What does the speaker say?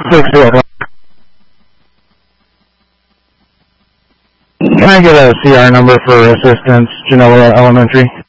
6-2 o'clock. Can I get a CR number for assistance, Genoa Elementary?